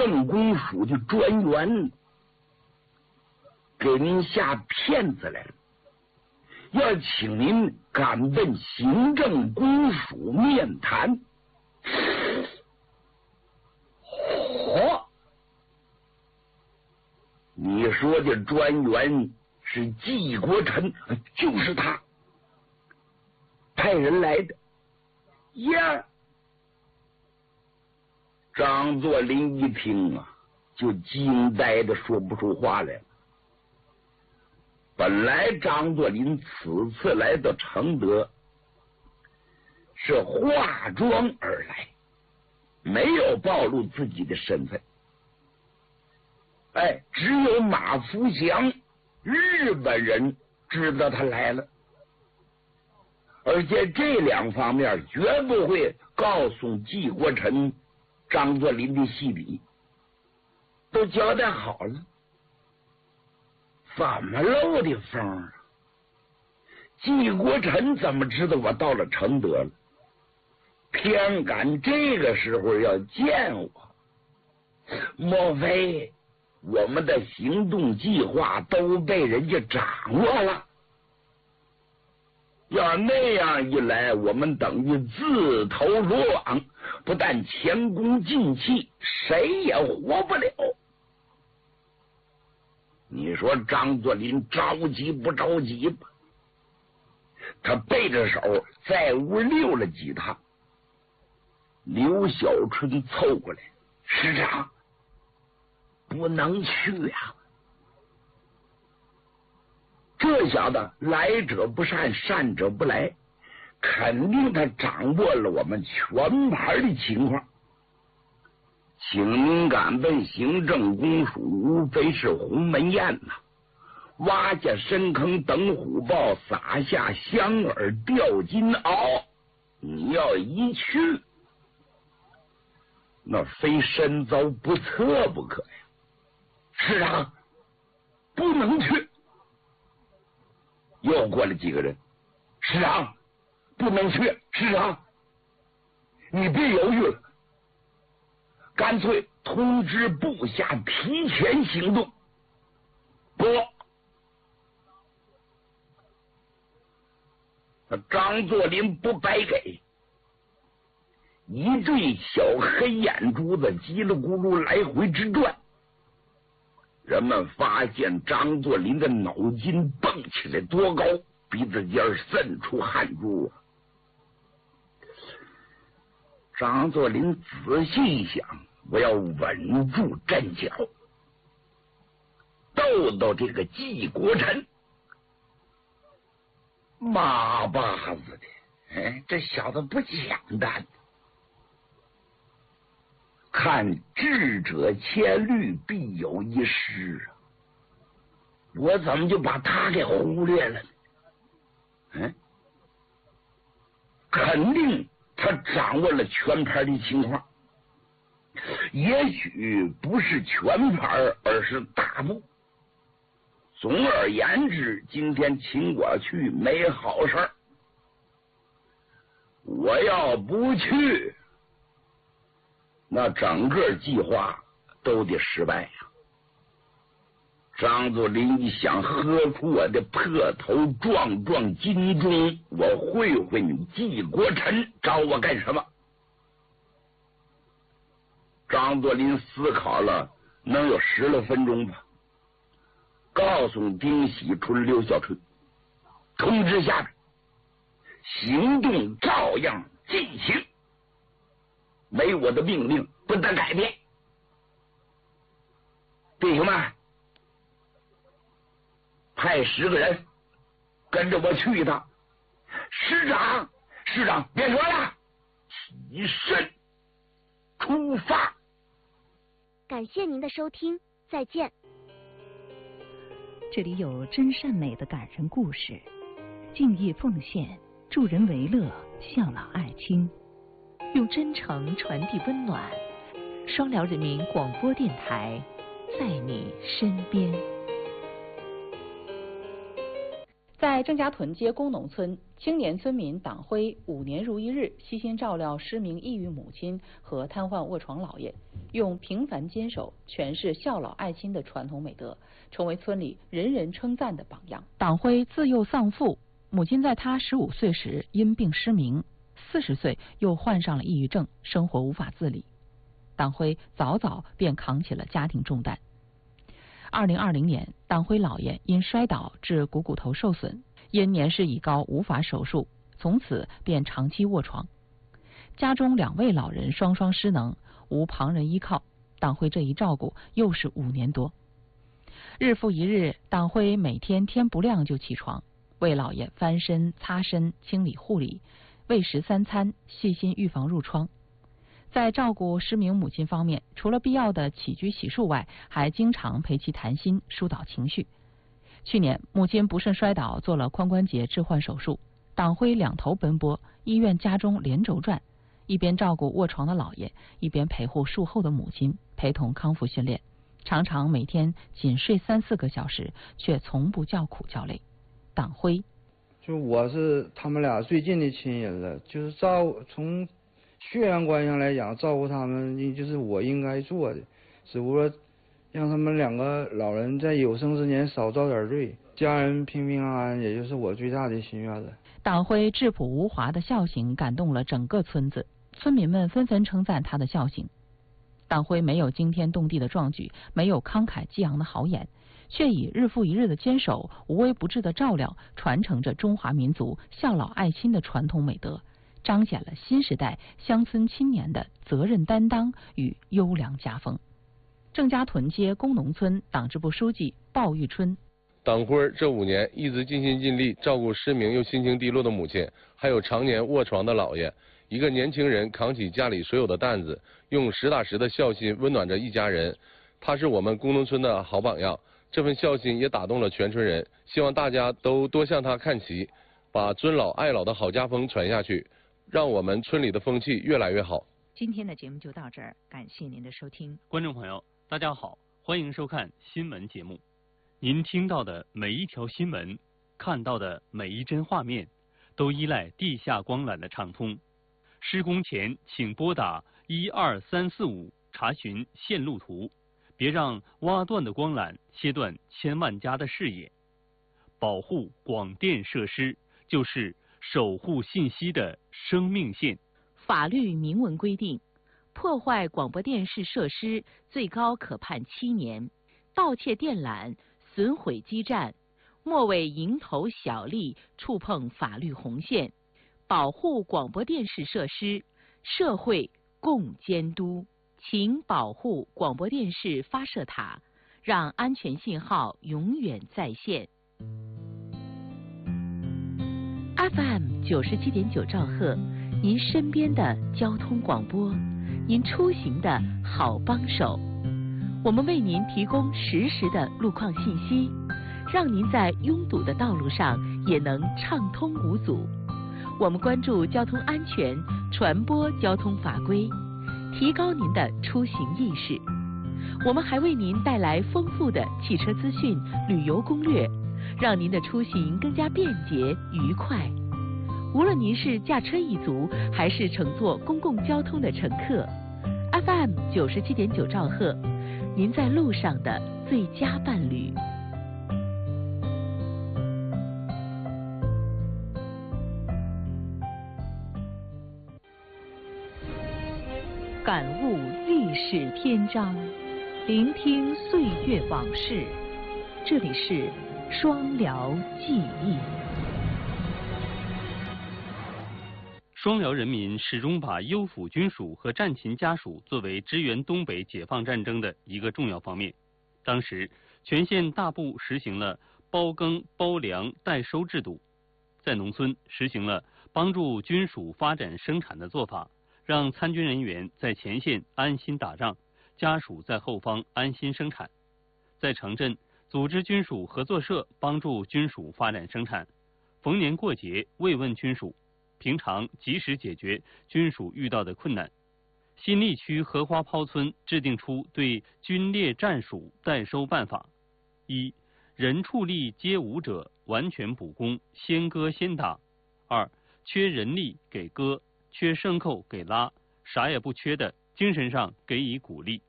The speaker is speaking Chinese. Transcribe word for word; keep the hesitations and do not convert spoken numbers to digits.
政公署的专员给您下骗子来了，要请您赶奔行政公署面谈。嚯！你说的专员是纪国臣，就是他派人来的呀。张作霖一听啊，就惊呆的说不出话来了。本来张作霖此次来到承德是化妆而来，没有暴露自己的身份。哎，只有马福祥日本人知道他来了，而且这两方面绝不会告诉纪国臣张作霖的细底，都交代好了。怎么漏的风啊？纪国臣怎么知道我到了承德了？偏赶这个时候要见我，莫非我们的行动计划都被人家掌握了？要那样一来，我们等于自投罗网，不但前功尽弃，谁也活不了。你说张作霖着急不着急吧？他背着手在屋溜了几趟。刘小春凑过来：“师长，不能去呀！这小子来者不善，善者不来，肯定他掌握了我们全盘的情况。请您赶奔行政公署，无非是鸿门宴呐、啊，挖下深坑等虎豹，撒下香饵钓金鳌。你要一去，那非身遭不测不可呀！是啊，不能去。”又过来几个人：“师长，不能去！师长，你别犹豫了，干脆通知部下提前行动。”不，张作霖不白给，一对小黑眼珠子叽里咕噜来回直转。人们发现张作霖的脑筋蹦起来多高，鼻子尖渗出汗珠。张作霖仔细一想，我要稳住阵脚，斗斗这个纪国臣。妈巴子的，哎，这小子不简单。看智者千虑，必有一失啊！我怎么就把他给忽略了呢？嗯，肯定他掌握了全盘的情况，也许不是全盘，而是大部。总而言之，今天请我去没好事儿。我要不去，那整个计划都得失败呀、啊！张作霖一想，喝出我的破头，撞撞金钟，我会会你纪国臣，找我干什么？张作霖思考了能有十来分钟吧，告诉丁喜春、刘小春，通知下边，行动照样进行，没我的命令不得改变。弟兄们，派十个人跟着我去一趟。师长，师长，别说了，起身出发。 感谢您的收听，再见。 这里有真善美的感人故事，敬业奉献，助人为乐，孝老爱亲，用真诚传递温暖。双辽人民广播电台，在你身边。 在郑家屯街工农村，青年村民党辉五年如一日，悉心照料失明抑郁母亲和瘫痪卧床姥爷，用平凡坚守诠释孝老爱亲的传统美德，成为村里人人称赞的榜样。 党辉自幼丧父，母亲在他十五岁时因病失明，四十岁又患上了抑郁症，生活无法自理。党辉早早便扛起了家庭重担。二零二零年，党辉姥爷因摔倒致股骨头受损，因年事已高无法手术，从此便长期卧床。家中两位老人双双失能，无旁人依靠，党辉这一照顾又是五年多。日复一日，党辉每天天不亮就起床，为姥爷翻身、擦身、清理护理，喂食三餐，细心预防褥疮。在照顾失明母亲方面，除了必要的起居洗漱外，还经常陪其谈心，疏导情绪。去年母亲不慎摔倒，做了髋关节置换手术，党辉两头奔波，医院家中连轴转，一边照顾卧床的姥爷，一边陪护术后的母亲，陪同康复训练，常常每天仅睡三四个小时，却从不叫苦叫累。党辉就我是他们俩最近的亲人了，就是照从血缘关系上来讲，照顾他们也就是我应该做的，只不过让他们两个老人在有生之年少遭点罪，家人平平安安，也就是我最大的心愿了。 党辉质朴无华的孝行感动了整个村子，村民们纷纷称赞他的孝行。党辉没有惊天动地的壮举，没有慷慨激昂的豪言，却以日复一日的坚守、无微不至的照料，传承着中华民族孝老爱亲的传统美德，彰显了新时代乡村青年的责任担当与优良家风。郑家屯街工农村党支部书记鲍玉春： 党辉这五年一直尽心尽力照顾失明又心情低落的母亲，还有常年卧床的姥爷。一个年轻人扛起家里所有的担子，用实打实的孝心温暖着一家人。他是我们工农村的好榜样，这份孝心也打动了全村人。希望大家都多向他看齐，把尊老爱老的好家风传下去，让我们村里的风气越来越好。 今天的节目就到这儿，感谢您的收听。 观众朋友，大家好，欢迎收看新闻节目。您听到的每一条新闻，看到的每一帧画面，都依赖地下光缆的畅通。施工前请拨打一二三四五查询线路图，别让挖断的光缆切断千万家的视野。保护广电设施就是守护信息的生命线。 法律明文规定，破坏广播电视设施最高可判七年，盗窃电缆、损毁基站，莫为蝇头小利触碰法律红线。保护广播电视设施，社会共监督。请保护广播电视发射塔，让安全信号永远在线。F M 九十七点九兆赫，您身边的交通广播，您出行的好帮手。我们为您提供实时的路况信息，让您在拥堵的道路上也能畅通无阻。我们关注交通安全，传播交通法规，提高您的出行意识。我们还为您带来丰富的汽车资讯、旅游攻略，让您的出行更加便捷愉快。无论您是驾车一族，还是乘坐公共交通的乘客， F M 九十七点九兆赫，您在路上的最佳伴侣。感悟历史篇章，聆听岁月往事。这里是双辽记忆。 双辽人民始终把优抚军属和战勤家属作为支援东北解放战争的一个重要方面。当时，全县大部实行了包耕包粮代收制度，在农村实行了帮助军属发展生产的做法，让参军人员在前线安心打仗，家属在后方安心生产。在城镇，组织军属合作社，帮助军属发展生产，逢年过节慰问军属，平常及时解决军属遇到的困难。新立区荷花抛村制定出对军列战属代收办法：一、人畜力皆无者， 完全补攻，先割先打；二，缺人力给割，缺牲口给拉，啥也不缺的，精神上给予鼓励。